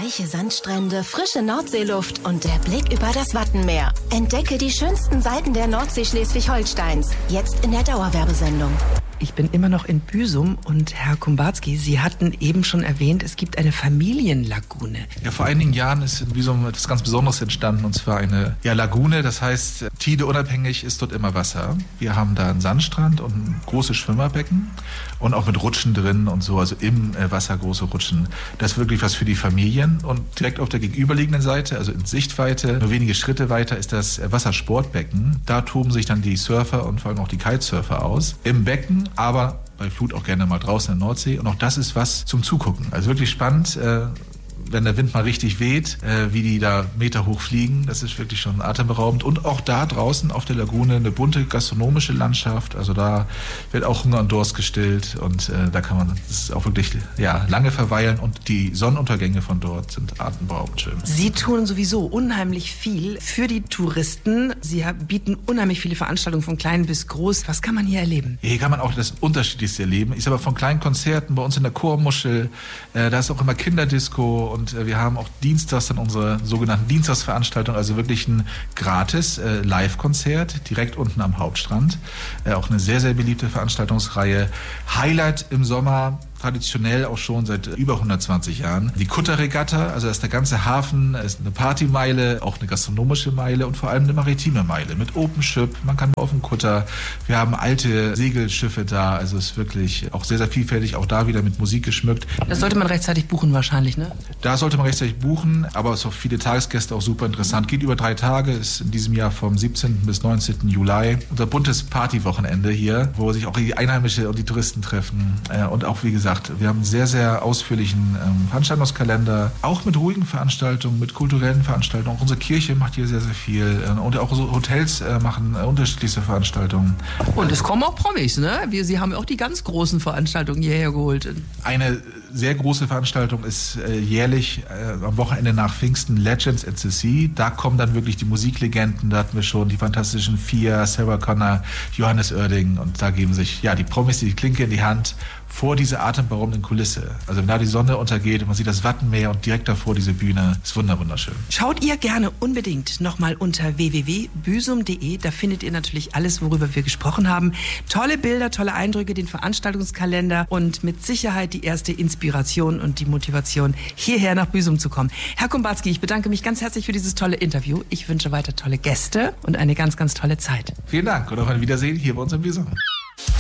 Weiche Sandstrände, frische Nordseeluft und der Blick über das Wattenmeer. Entdecke die schönsten Seiten der Nordsee Schleswig-Holsteins. Jetzt in der Dauerwerbesendung. Ich bin immer noch in Büsum und Herr Kumbatski, Sie hatten eben schon erwähnt, es gibt eine Familienlagune. Ja, vor einigen Jahren ist in Büsum etwas ganz Besonderes entstanden, und zwar eine Lagune, das heißt, tideunabhängig ist dort immer Wasser. Wir haben da einen Sandstrand und ein großes Schwimmerbecken und auch mit Rutschen drin und so, also im Wasser große Rutschen. Das ist wirklich was für die Familien, und direkt auf der gegenüberliegenden Seite, also in Sichtweite, nur wenige Schritte weiter, ist das Wassersportbecken. Da toben sich dann die Surfer und vor allem auch die Kitesurfer aus. Im Becken, aber bei Flut auch gerne mal draußen in der Nordsee. Und auch das ist was zum Zugucken. Also wirklich spannend, wenn der Wind mal richtig weht, wie die da Meter hoch fliegen. Das ist wirklich schon atemberaubend. Und auch da draußen auf der Lagune eine bunte gastronomische Landschaft. Also da wird auch Hunger und Durst gestillt. Und da kann man, das ist auch wirklich lange verweilen. Und die Sonnenuntergänge von dort sind atemberaubend schön. Sie tun sowieso unheimlich viel für die Touristen. Sie bieten unheimlich viele Veranstaltungen von klein bis groß. Was kann man hier erleben? Hier kann man auch das Unterschiedlichste erleben. Ich sage aber von kleinen Konzerten bei uns in der Chormuschel. Da ist auch immer Kinderdisco. Und wir haben auch dienstags dann unsere sogenannten Dienstagsveranstaltungen, also wirklich ein gratis Live-Konzert direkt unten am Hauptstrand. Auch eine sehr, sehr beliebte Veranstaltungsreihe. Highlight im Sommer, traditionell auch schon seit über 120 Jahren. Die Kutterregatta, also das ist der ganze Hafen, ist eine Partymeile, auch eine gastronomische Meile und vor allem eine maritime Meile mit Open Ship. Man kann auf dem Kutter. Wir haben alte Segelschiffe da, also es ist wirklich auch sehr, sehr vielfältig, auch da wieder mit Musik geschmückt. Das sollte man rechtzeitig buchen wahrscheinlich, ne? Da sollte man rechtzeitig buchen, aber es ist auch für viele Tagesgäste auch super interessant. Geht über 3 Tage, ist in diesem Jahr vom 17. bis 19. Juli. Unser buntes Partywochenende hier, wo sich auch die Einheimische und die Touristen treffen. Und auch, wie gesagt, wir haben einen sehr, sehr ausführlichen Veranstaltungskalender, auch mit ruhigen Veranstaltungen, mit kulturellen Veranstaltungen. Auch unsere Kirche macht hier sehr, sehr viel. Und auch so Hotels machen unterschiedlichste Veranstaltungen. Und es kommen auch Promis, ne? Sie haben auch die ganz großen Veranstaltungen hierher geholt. Eine sehr große Veranstaltung ist jährlich am Wochenende nach Pfingsten Legends at the Sea. Da kommen dann wirklich die Musiklegenden. Da hatten wir schon die fantastischen Fia, Sarah Connor, Johannes Oerding. Und da geben sich die Promis die Klinke in die Hand vor diese atemberaubenden Kulisse. Also wenn da die Sonne untergeht und man sieht das Wattenmeer und direkt davor diese Bühne, ist wunderschön. Schaut ihr gerne unbedingt nochmal unter www.büsum.de. Da findet ihr natürlich alles, worüber wir gesprochen haben. Tolle Bilder, tolle Eindrücke, den Veranstaltungskalender und mit Sicherheit die erste Inspiration und die Motivation, hierher nach Büsum zu kommen. Herr Kumbatski, ich bedanke mich ganz herzlich für dieses tolle Interview. Ich wünsche weiter tolle Gäste und eine ganz, ganz tolle Zeit. Vielen Dank und auf ein Wiedersehen hier bei uns in Büsum.